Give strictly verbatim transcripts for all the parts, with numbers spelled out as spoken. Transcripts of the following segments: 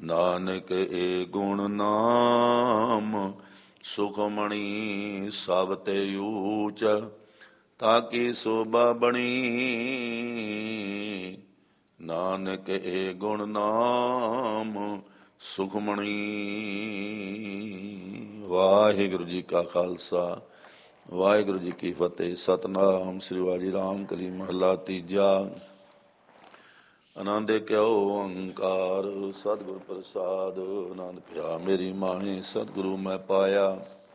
ਨਾਨਕ ਏ ਗੁਣ ਨਾਮ ਸੁਖਮਣੀ ਸਭ ਤੇ ਊਚ ਤਾਕੀ ਸੋਭਾ ਬਣੀ। ਨਾਨਕ ਏ ਗੁਣ ਨਾਮ ਸੁਖਮਣੀ। ਵਾਹਿਗੁਰੂ ਜੀ ਕਾ ਖਾਲਸਾ ਵਾਹਿਗੁਰੂ ਜੀ ਕੀ ਫਤਿਹ। ਸਤਿਨਾਮ ਸ੍ਰੀ ਵਾਜੀ ਰਾਮ ਕਲੀ ਮਹੱਲਾ ਤੀਜਾ। ਆਨੰਦ ਕਿਉ ਓੰਕਾਰ ਸਤਿਗੁਰ ਪ੍ਰਸਾਦ। ਆਨੰਦ ਪਿਆ ਮੇਰੀ ਮਾਹੀ ਸਤਿਗੁਰੂ ਮੈਂ ਪਾਇਆ।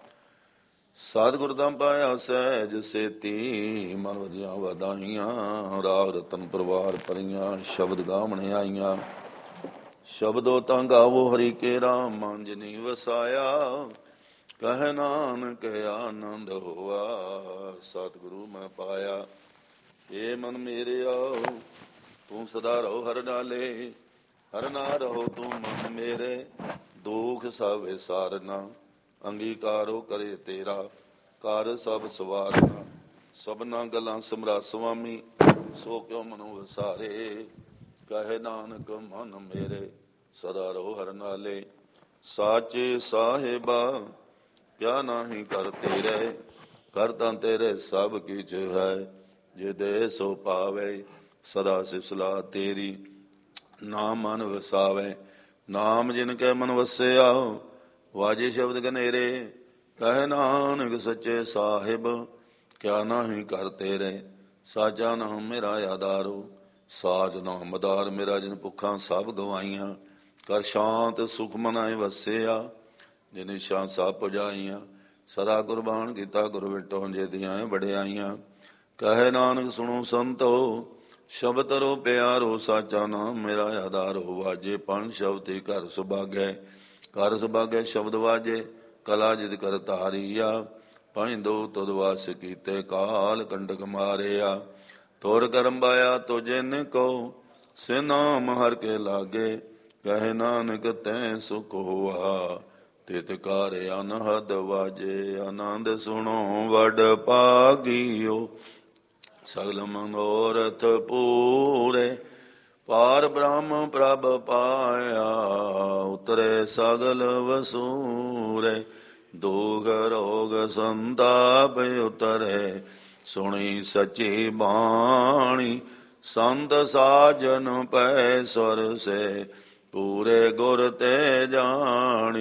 ਸਤਿਗੁਰ ਦਾ ਪਾਇਆ ਸਹਿਜ ਸੇਤੀ ਮਨ ਵਧੀਆਂ ਵਧਾਈਆਂ। ਰਾਗ ਰਤਨ ਪਰਵਾਰ ਭਰੀਆਂ ਸ਼ਬਦ ਗਾਵਣ ਆਈਆਂ। ਸ਼ਬਦੋ ਤਾਂ ਗਾਵੋ ਹਰੀ ਕੇ ਰਾਮ ਮਨ ਜਿਨੀ ਵਸਾਇਆ। ਕਹਿ ਨਾਨਕ ਆਨੰਦ ਹੋਆ ਸਤਿਗੁਰੂ ਮੈਂ ਪਾਇਆ। ਏ ਮਨ ਮੇਰੇ ਆਓ ਤੂੰ ਸਦਾ ਰਹੋ ਹਰ ਨਾਲੇ। ਹਰ ਨਾ ਰਹੋ ਤੂੰ ਮਨ ਮੇਰੇ ਦੁਖ ਸਭ ਵਿਸਾਰਨਾ। ਅੰਗੀਕਾਰੋ ਕਰੇ ਤੇਰਾ ਕਰ ਸਭ ਸਵਾਰਨਾ। ਸਭਨਾ ਗੱਲਾਂ ਸਮਰਾ ਸੁਆਮੀ ਸੋ ਕਿਉ ਮਨੁ ਵਿਸਾਰੇ। ਕਹੇ ਨਾਨਕ ਮਨ ਮੇਰੇ ਸਦਾ ਰਹੋ ਹਰ ਨਾਲੇ। ਸਾਚੇ ਸਾਹਿਬਾ ਕਿਆ ਨਾਹੀ ਕਰ ਤੇਰੇ ਕਰਤਾ ਤੇਰੇ ਸਭ ਕਿਛ ਹੈ। ਜੇ ਦੇ ਸੋ ਪਾਵੇ ਸਦਾ ਸਿਫਲਾ ਤੇਰੀ ਨਾਮ ਮਨ ਵਸਾਵੇ। ਨਾਮ ਜਿਨ ਕੈ ਮਨ ਵਸਿਆ ਵਾਜੇ ਸ਼ਬਦ ਗਨੇਰੇ। ਕਹਿ ਨਾਨਕ ਸੱਚੇ ਸਾਹਿਬ ਕਿਆ ਨਾਹੀ ਕਰ ਤੇਰੇ। ਸਾਚਾ ਨਾਮ ਮੇਰਾ ਆਧਾਰੋ ਸਾਚ ਨਾਮ ਆਧਾਰ ਮੇਰਾ। ਜਿਨ ਭੁੱਖਾਂ ਸਭ ਗਵਾਈਆਂ ਕਰ ਸ਼ਾਂਤ ਸੁਖ ਮਨਾਏ ਵਸਿਆ। ਜਿਨ ਸ਼ਾਂ ਸਭ ਪੁਜਾਈਆਂ ਸਦਾ ਕੁਰਬਾਨ ਕੀਤਾ ਗੁਰ ਵਿਟੋ ਜੇ ਦੀਆਂ ਵਡਿਆਈਆਂ। ਕਹੇ ਨਾਨਕ ਸੁਣੋ ਸੰਤੋ ਸ਼ਬਦ ਰੋ ਪਿਆਰੋ। ਸਾਚਾ ਨਾਮ ਮੇਰਾ ਆਧਾਰੋ ਵਾਜੇ ਪੰਜ ਸ਼ਬਦ ਹੀ ਘਰ ਸੁਭਾਗੈ। ਘਰ ਸੁਭਾਗੈ ਸ਼ਬਦ ਵਾਜੇ ਕਲਾ ਜਿਦ ਕਰ ਧਾਰੀਆ। ਪੈਂਦੋ ਤੁਧ ਵਾਸ ਕੀਤੇ ਕਾਲ ਕੰਡਕ ਮਾਰਿਆ। ਤੋਰ ਕਰਮ ਬਾਇਆ ਤੋ ਜਿਨ ਕੋ ਸੇ ਨਾਮ ਹਰ ਕੇ ਲਾਗੇ। ਕਹੇ ਨਾਨਕ ਤੈ ਸੁਖ ਹੋਆ ਤਿਤ ਕਾਰ ਅਨਹਦ ਵਾਜੇ। ਆਨੰਦ ਸੁਣੋ ਵਡ ਭਾਗੀਓ ਸਗਲ ਮਨੋਰਥ ਪੂਰੇ। ਪਾਰ ਬ੍ਰਹਮ ਪ੍ਰਭ ਪਾਇਆ ਉਤਰੇ ਸਗਲ ਵਸੂਰੇ। ਦੁਖ ਰੋਗ ਸੰਤਾਪ ਉਤਰੇ ਸੁਣੀ ਸਚੀ ਬਾਣੀ। ਸੰਤ ਸਾਜਨ ਪੈ ਸਵਰ ਸੇ ਪੂਰੇ ਗੁਰ ਤੇ ਜਾਣੀ।